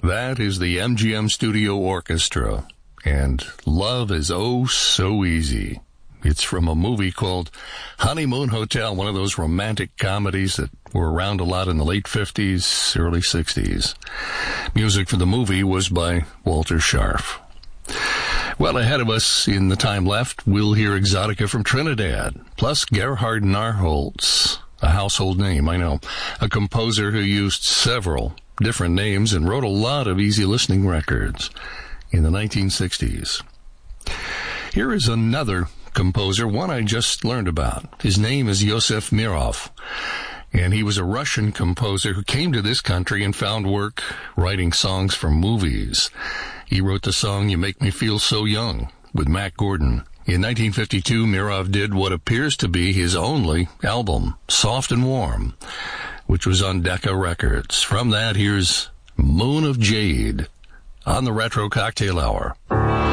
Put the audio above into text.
That is the MGM Studio Orchestra, and Love is Oh So Easy. It's from a movie called Honeymoon Hotel, one of those romantic comedies that were around a lot in the late 50s, early 60s. Music for the movie was by Walter Scharf. Well, ahead of us in the time left, we'll hear Exotica from Trinidad, plus Gerhard Narholz, a household name, I know, a composer who used several different names and wrote a lot of easy listening records in the 1960s. Here is another composer, one I just learned about. His name is Yosef Mirov, and he was a Russian composer who came to this country and found work writing songs for movies. He wrote the song You Make Me Feel So Young with Mack Gordon. In 1952, Mirov did what appears to be his only album, Soft and Warm, which was on Decca Records. From that, here's Moon of Jade on the Retro Cocktail Hour.